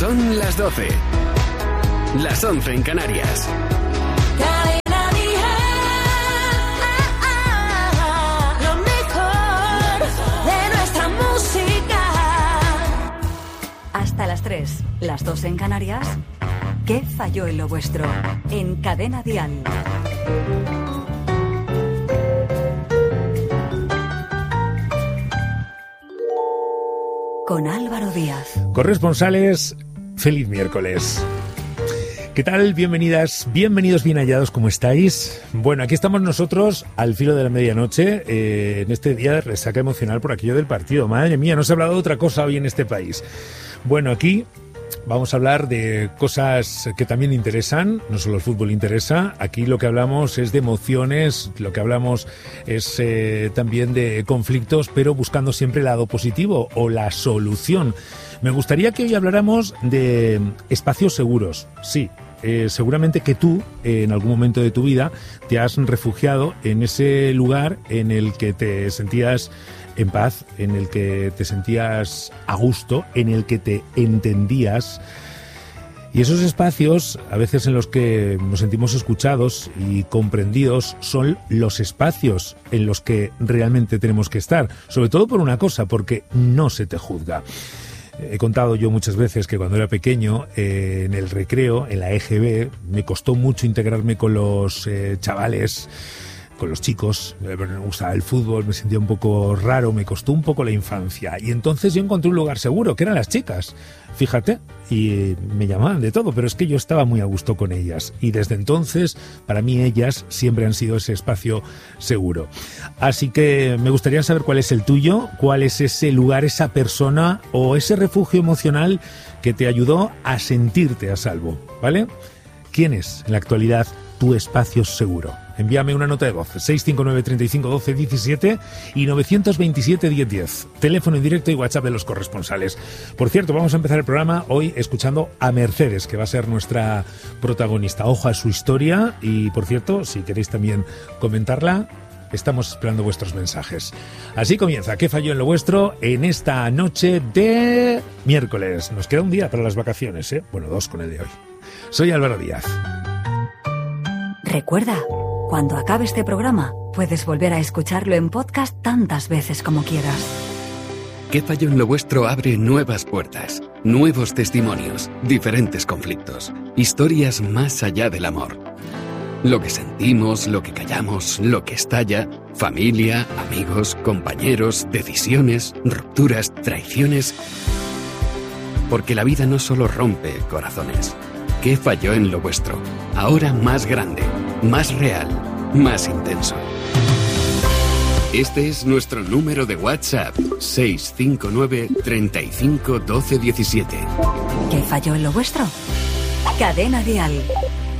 Son las 12. Las 11 en Canarias. Lo mejor de nuestra música. Hasta las 3, las 2 en Canarias. ¿Qué falló en lo vuestro? En Cadena Dial. Con Álvaro Díaz. Corresponsales, feliz miércoles. ¿Qué tal? Bienvenidas, bienvenidos, bien hallados, ¿cómo estáis? Bueno, aquí estamos nosotros al filo de la medianoche, en este día de resaca emocional por aquello del partido. Madre mía, no se ha hablado de otra cosa hoy en este país. Bueno, aquí vamos a hablar de cosas que también interesan, no solo el fútbol interesa, aquí lo que hablamos es de emociones, lo que hablamos es también de conflictos, pero buscando siempre el lado positivo o la solución. Me gustaría que hoy habláramos de espacios seguros, sí. Seguramente que tú, en algún momento de tu vida, te has refugiado en ese lugar en el que te sentías en paz, en el que te sentías a gusto, en el que te entendías. Y esos espacios, a veces en los que nos sentimos escuchados y comprendidos, son los espacios en los que realmente tenemos que estar. Sobre todo por una cosa, porque no se te juzga. He contado yo muchas veces que cuando era pequeño, en el recreo, en la EGB, me costó mucho integrarme con los chavales, con los chicos. Me gustaba el fútbol, me sentía un poco raro, me costó un poco la infancia. Y entonces yo encontré un lugar seguro, que eran las chicas, fíjate, y me llamaban de todo, pero es que yo estaba muy a gusto con ellas. Y desde entonces, para mí ellas siempre han sido ese espacio seguro. Así que me gustaría saber cuál es el tuyo, cuál es ese lugar, esa persona o ese refugio emocional que te ayudó a sentirte a salvo, ¿vale? ¿Quién es en la actualidad tu espacio seguro? Envíame una nota de voz, 659 35 12 17 y 927 10 10. Teléfono en directo y WhatsApp de los corresponsales. Por cierto, vamos a empezar el programa hoy escuchando a Mercedes, que va a ser nuestra protagonista. Ojo a su historia y, por cierto, si queréis también comentarla, estamos esperando vuestros mensajes. Así comienza ¿Qué falló en lo vuestro? En esta noche de miércoles. Nos queda un día para las vacaciones, ¿eh? Bueno, 2 con el de hoy. Soy Álvaro Díaz. Recuerda, cuando acabe este programa, puedes volver a escucharlo en podcast tantas veces como quieras. ¿Qué falló en lo vuestro? Abre nuevas puertas, nuevos testimonios, diferentes conflictos, historias más allá del amor. Lo que sentimos, lo que callamos, lo que estalla, familia, amigos, compañeros, decisiones, rupturas, traiciones. Porque la vida no solo rompe corazones. ¿Qué falló en lo vuestro? Ahora más grande, más real, más intenso. Este es nuestro número de WhatsApp, 659 35 12 17. ¿Qué falló en lo vuestro? Cadena Dial.